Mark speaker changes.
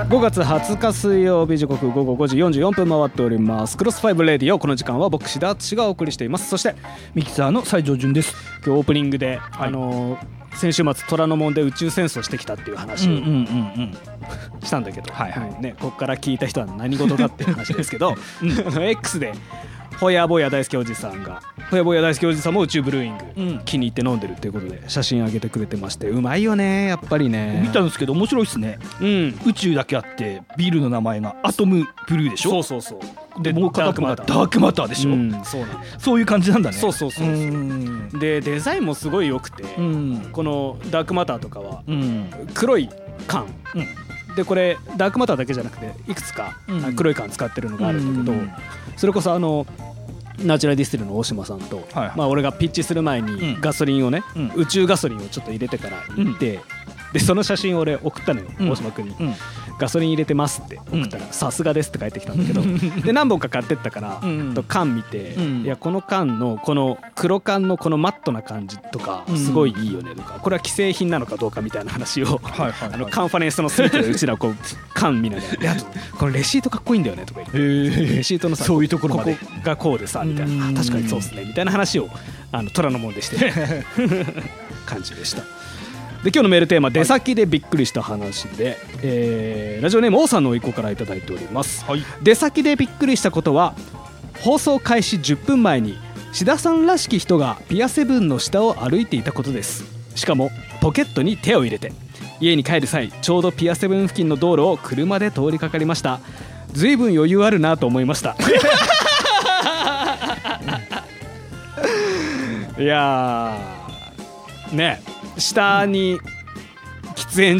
Speaker 1: 5月20日水曜日、時刻午後5時44分回っております。クロスファイブレディオ、この時間は僕志田敦がお送りしています。そして
Speaker 2: ミキサーの西条潤です。
Speaker 1: 今日オープニングで、先週末虎ノ門で宇宙戦争してきたっていう話をしたんだけど、ね、ここから聞いた人は何事かっていう話ですけどX でほやぼや大好きおじさんがも宇宙ブルーイング、気に入って飲んでるっていうことで写真上げてくれてまして、うまいよねやっぱりね。
Speaker 2: 見たんですけど面白いっすね、宇宙だけあってビールの名前がアトムブルーでしょ。
Speaker 1: そう
Speaker 2: でもう片方がダークマターでしょ、そういう感じなんだね。
Speaker 1: そうでデザインもすごい良くて、このダークマターとかは黒い缶、でこれダークマターだけじゃなくていくつか黒い缶使ってるのがあるんだけど、それこそナチュラルディスティルの大島さんと、俺がピッチする前にガソリンをね、宇宙ガソリンをちょっと入れてから行って、でその写真を俺送ったのよ、大島君に、ガソリン入れてますって送ったら、さすがですって返ってきたんだけどで何本か買ってったから、缶見て、いやこの缶のこの黒缶のこのマットな感じとかすごいいいよねとか、これは既製品なのかどうかみたいな話をカンファレンスのスイートでうちらこう缶見ながらで、あとこのレシートかっこいいんだよねとか言って、レシートのさ、
Speaker 2: そういうところまで
Speaker 1: ここがこうでさみたいな、確かにそうっすねみたいな話を虎ノ門でして感じでした。で今日のメールテーマ、出先でびっくりした話で、ラジオネーム王さんのおいっ子からいただいております、出先でびっくりしたことは、放送開始10分前に志田さんらしき人がピアセブンの下を歩いていたことです。しかもポケットに手を入れて、家に帰る際ちょうどピアセブン付近の道路を車で通りかかりました。ずいぶん余裕あるなと思いましたいやーね、下に喫煙